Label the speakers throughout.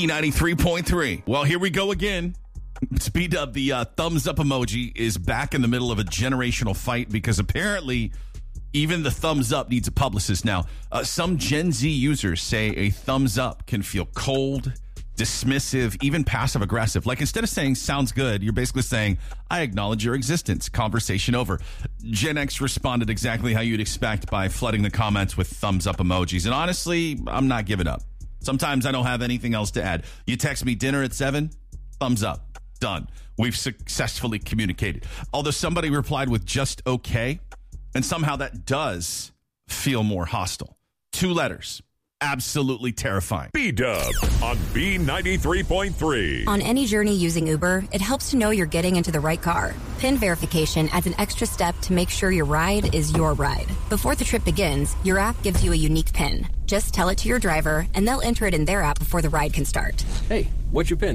Speaker 1: B93.3. Well, here we go again. Speed up. The thumbs up emoji is back in the middle of a generational fight because apparently even the thumbs up needs a publicist now. Some Gen Z users say a thumbs up can feel cold, dismissive, even passive aggressive. Like instead of saying sounds good, you're basically saying I acknowledge your existence. Conversation over. Gen X responded exactly how you'd expect by flooding the comments with thumbs up emojis. And honestly, I'm not giving up. Sometimes I don't have anything else to add. You text me dinner at 7, thumbs up. Done. We've successfully communicated. Although somebody replied with just okay, and somehow that does feel more hostile. 2 letters. Absolutely terrifying.
Speaker 2: B-Dub on B93.3.
Speaker 3: On any journey using Uber, it helps to know you're getting into the right car. PIN verification adds an extra step to make sure your ride is your ride. Before the trip begins, your app gives you a unique PIN. Just tell it to your driver, and they'll enter it in their app before the ride can start.
Speaker 4: Hey, what's your PIN?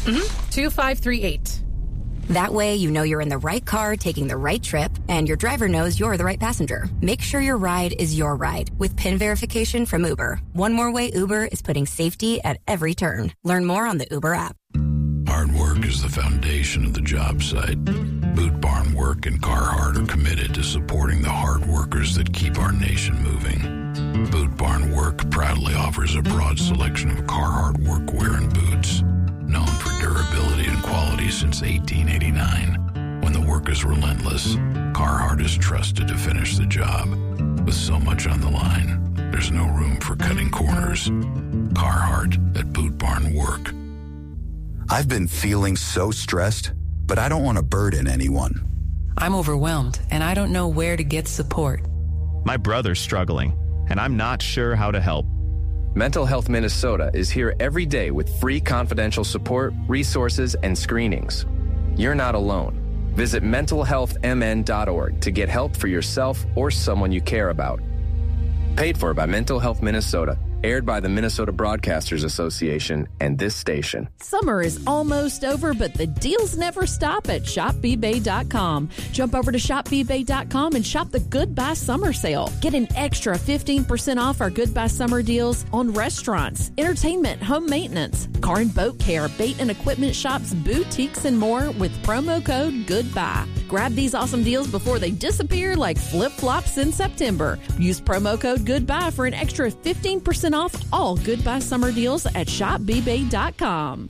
Speaker 5: 2538.
Speaker 3: That way, you know you're in the right car taking the right trip, and your driver knows you're the right passenger. Make sure your ride is your ride with PIN verification from Uber. One more way Uber is putting safety at every turn. Learn more on the Uber app.
Speaker 6: Hard work is the foundation of the job site. Boot Barn Work and Carhartt are committed to supporting the hard workers that keep our nation moving. Boot Barn Work proudly offers a broad selection of Carhartt workwear and boots. Known for durability and quality since 1889. When the work is relentless, Carhartt is trusted to finish the job. With so much on the line, there's no room for cutting corners. Carhartt at Boot Barn Work.
Speaker 7: I've been feeling so stressed, but I don't want to burden anyone.
Speaker 8: I'm overwhelmed, and I don't know where to get support.
Speaker 9: My brother's struggling, and I'm not sure how to help.
Speaker 4: Mental Health Minnesota is here every day with free confidential support, resources, and screenings. You're not alone. Visit mentalhealthmn.org to get help for yourself or someone you care about. Paid for by Mental Health Minnesota. Aired by the Minnesota Broadcasters Association and this station.
Speaker 5: Summer is almost over, but the deals never stop at shopbbay.com. Jump over to shopbbay.com and shop the Goodbye Summer Sale. Get an extra 15% off our Goodbye Summer deals on restaurants, entertainment, home maintenance, car and boat care, bait and equipment shops, boutiques, and more with promo code GOODBYE. Grab these awesome deals before they disappear like flip-flops in September. Use promo code GOODBYE for an extra 15% off all Goodbye Summer deals at shopbbay.com.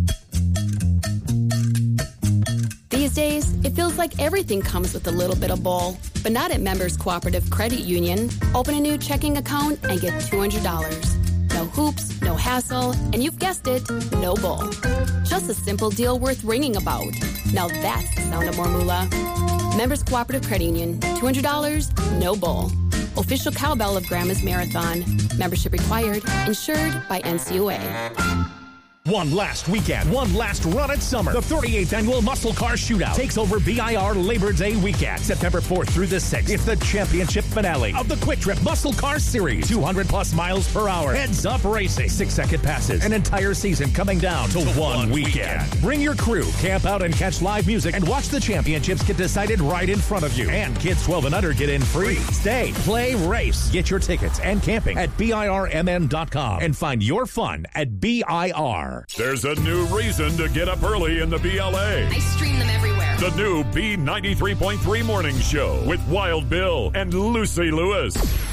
Speaker 10: These days, it feels like everything comes with a little bit of bull, but not at Members Cooperative Credit Union. Open a new checking account and get $200. No hoops, no hassle, and you've guessed it, no bull. Just a simple deal worth ringing about. Now that's the sound of more moolah. Members Cooperative Credit Union, $200, no bull. Official cowbell of Grandma's Marathon. Membership required. Insured by NCUA.
Speaker 11: One last weekend, one last run at summer. The 38th Annual Muscle Car Shootout takes over BIR Labor Day weekend, September 4th through the 6th. It's the championship finale of the Quick Trip Muscle Car Series. 200-plus miles per hour. Heads-up racing. 6-second passes. An entire season coming down to one weekend. Bring your crew, camp out and catch live music, and watch the championships get decided right in front of you. And kids 12 and under get in free. Stay, play, race. Get your tickets and camping at BIRMN.com and find your fun at BIR.
Speaker 2: There's a new reason to get up early in the BLA.
Speaker 12: I stream them everywhere.
Speaker 2: The new B93.3 Morning Show with Wild Bill and Lucy Lewis.